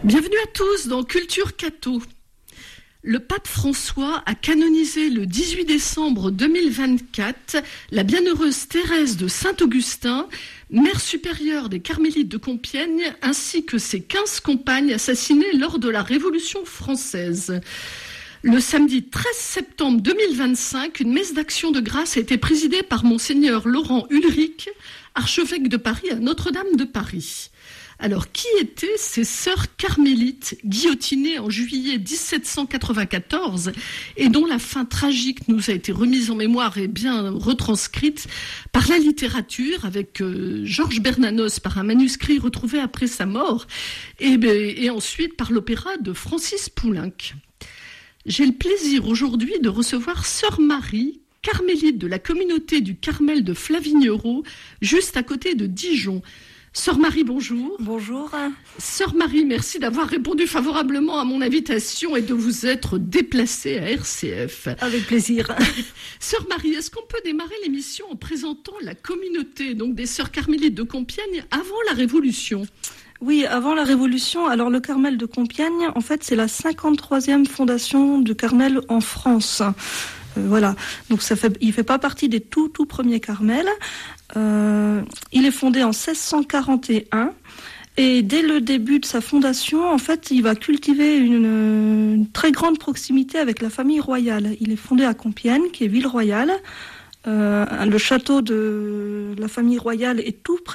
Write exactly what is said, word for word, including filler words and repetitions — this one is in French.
Bienvenue à tous dans Culture Catho. Le pape François a canonisé le dix-huit décembre deux mille vingt-quatre la bienheureuse Thérèse de Saint-Augustin, mère supérieure des Carmélites de Compiègne, ainsi que ses quinze compagnes assassinées lors de la Révolution française. Le samedi treize septembre deux mille vingt-cinq, une messe d'action de grâce a été présidée par Monseigneur Laurent Ulrich, archevêque de Paris à Notre-Dame de Paris. Alors, qui étaient ces sœurs carmélites guillotinées en juillet dix-sept cent quatre-vingt-quatorze et dont la fin tragique nous a été remise en mémoire et bien retranscrite par la littérature avec euh, Georges Bernanos par un manuscrit retrouvé après sa mort et, et ensuite par l'opéra de Francis Poulenc. J'ai le plaisir aujourd'hui de recevoir Sœur Marie, carmélite de la communauté du Carmel de Flavignerot, juste à côté de Dijon. Sœur Marie, bonjour. Bonjour. Sœur Marie, merci d'avoir répondu favorablement à mon invitation et de vous être déplacée à R C F. Avec plaisir. Sœur Marie, est-ce qu'on peut démarrer l'émission en présentant la communauté donc des Sœurs Carmélites de Compiègne avant la Révolution ? Oui, avant la Révolution, alors le Carmel de Compiègne, en fait, c'est la cinquante-troisième fondation du Carmel en France. Euh, voilà, donc ça fait, il fait pas partie des tout tout premiers Carmels. Euh, il est fondé en seize cent quarante et un et dès le début de sa fondation, en fait, il va cultiver une, une très grande proximité avec la famille royale. Il est fondé à Compiègne, qui est ville royale. Euh, le château de la famille royale est tout près